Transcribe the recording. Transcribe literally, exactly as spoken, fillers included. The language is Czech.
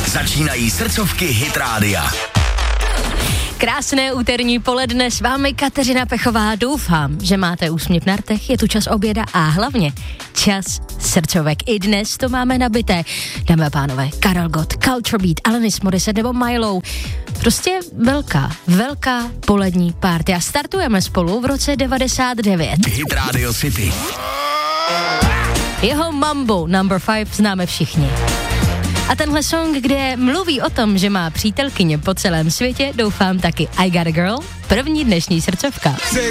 Začínají srdcovky Hit Rádia. Krásné úterní poledne, s vámi Kateřina Pechová. Doufám, že máte úsměv na rtech, je tu čas oběda a hlavně čas srdcovek. I dnes to máme nabité. Dámy a pánové, Karel Gott, Culture Beat, Alanis Morissette nebo Milo. Prostě velká, velká polední party. A startujeme spolu v roce devadesát devět. Hit Radio City. Jeho Mambo number five známe všichni. A tenhle song, kde mluví o tom, že má přítelkyně po celém světě, doufám taky I Got a Girl, první dnešní srdcovka.